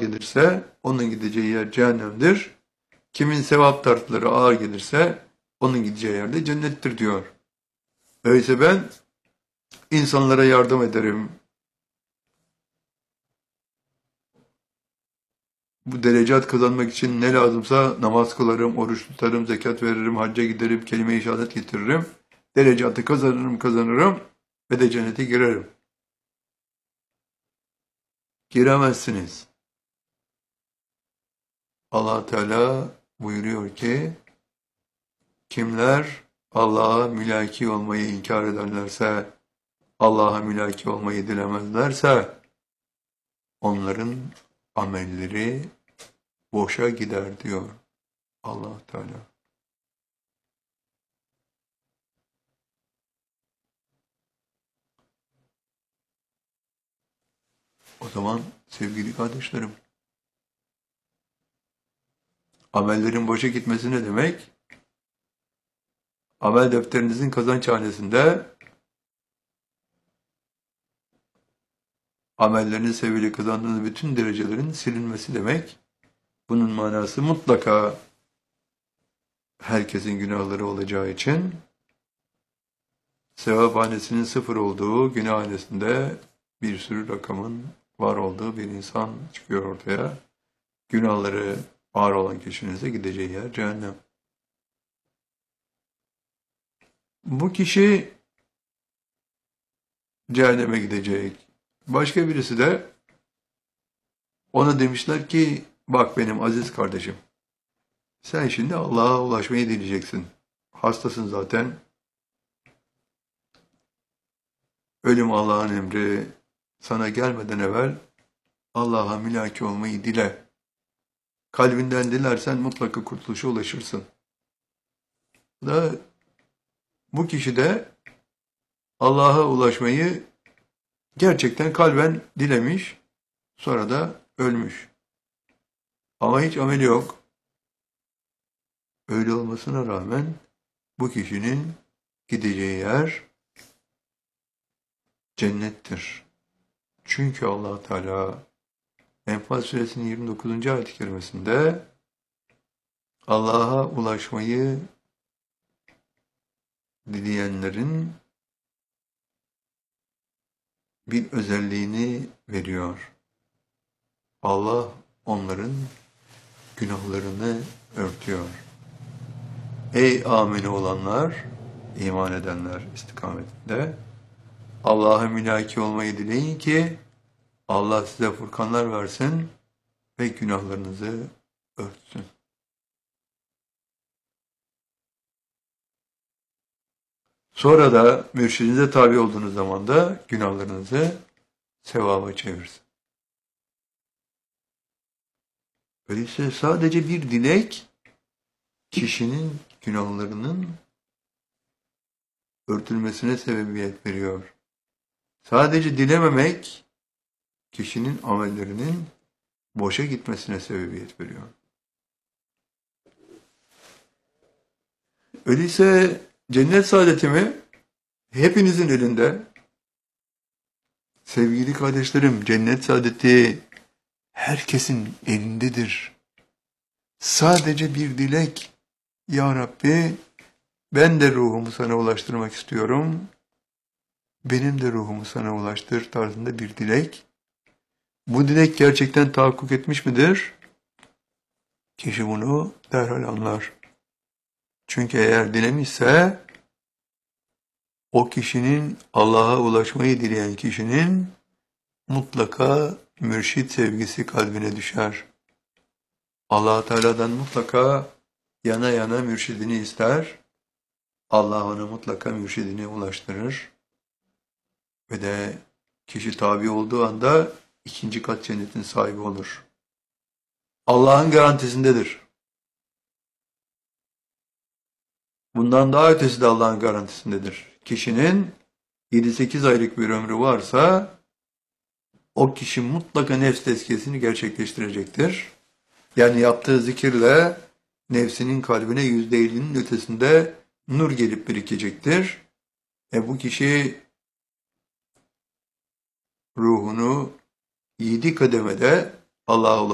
gelirse onun gideceği yer cehennemdir. Kimin sevap tartıları ağır gelirse onun gideceği yer de cennettir diyor. Öyleyse ben insanlara yardım ederim. Bu derecat kazanmak için ne lazımsa namaz kılarım, oruç tutarım, zekat veririm, hacca giderim, kelime-i şehadet getiririm. Derecatı kazanırım ve de cennete girerim. Giremezsiniz. Allah Teala buyuruyor ki, kimler Allah'a mülaki olmayı inkar ederlerse, Allah'a mülaki olmayı dilemezlerse, onların amelleri boşa gider diyor Allah Teala. O zaman sevgili kardeşlerim, amellerin boşa gitmesi ne demek? Amel defterinizin kazançhanesinde amelleriniz sebebiyle kazandığınız bütün derecelerin silinmesi demek. Bunun manası mutlaka herkesin günahları olacağı için sevaphanesinin sıfır olduğu, günahhanesinde bir sürü rakamın var olduğu bir insan çıkıyor ortaya. Günahları ağır olan kişinin ise gideceği yer cehennem. Bu kişi cehenneme gidecek. Başka birisi de ona demişler ki, bak benim aziz kardeşim, sen şimdi Allah'a ulaşmayı dileyeceksin. Hastasın zaten. Ölüm Allah'ın emri. Sana gelmeden evvel Allah'a mülaki olmayı dile. Kalbinden dilersen mutlaka kurtuluşa ulaşırsın. Bu kişi de Allah'a ulaşmayı gerçekten kalben dilemiş, sonra da ölmüş. Ama hiç ameli yok. Öyle olmasına rağmen bu kişinin gideceği yer cennettir. Çünkü Allah Teala Enfal suresinin 29. ayet-i kerimesinde Allah'a ulaşmayı dileyenlerin bir özelliğini veriyor. Allah onların günahlarını örtüyor. Ey amine olanlar, iman edenler istikametinde, Allah'a mülaki olmayı dileyin ki Allah size furkanlar versin ve günahlarınızı örtsün. Sonra da mürşidinize tabi olduğunuz zaman da günahlarınızı sevaba çevirsin. Öyleyse sadece bir dilek kişinin günahlarının örtülmesine sebebiyet veriyor. Sadece dilememek kişinin amellerinin boşa gitmesine sebebiyet veriyor. Öyleyse cennet saadeti mi? Hepinizin elinde. Sevgili kardeşlerim, cennet saadeti herkesin elindedir. Sadece bir dilek. Ya Rabbi, ben de ruhumu sana ulaştırmak istiyorum. Benim de ruhumu sana ulaştır tarzında bir dilek. Bu dilek gerçekten tahakkuk etmiş midir? Kişi bunu derhal anlar. Çünkü eğer dilemişse, o kişinin, Allah'a ulaşmayı dileyen kişinin mutlaka mürşit sevgisi kalbine düşer. Allah Teala'dan mutlaka yana yana mürşidini ister. Allah ona mutlaka mürşidini ulaştırır. Ve de kişi tabi olduğu anda ikinci kat cennetin sahibi olur. Allah'ın garantisindedir. Bundan daha ötesi de Allah'ın garantisindedir. Kişinin 7-8 aylık bir ömrü varsa o kişi mutlaka nefs tezkiyesini gerçekleştirecektir. Yani yaptığı zikirle nefsinin kalbine %50'nin ötesinde nur gelip birikecektir. Bu kişi ruhunu 7 kademede Allah'a